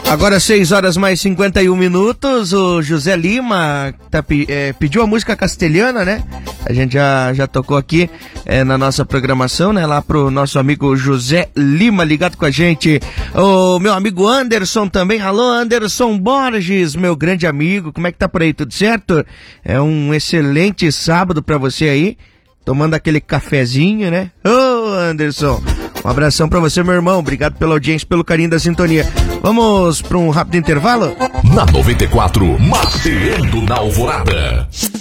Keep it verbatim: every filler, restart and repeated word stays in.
Agora seis horas mais cinquenta e um minutos, o José Lima tá, é, pediu a música castelhana, né? A gente já, já tocou aqui é, na nossa programação, né? Lá pro nosso amigo José Lima ligado com a gente. O meu amigo Anderson também. Alô, Anderson Borges, meu grande amigo. Como é que tá por aí? Tudo certo? É um excelente sábado pra você aí, tomando aquele cafezinho, né? Ô, Anderson, um abração pra você, meu irmão. Obrigado pela audiência, pelo carinho da sintonia. Vamos para um rápido intervalo? Na noventa e quatro, Mateando na Alvorada.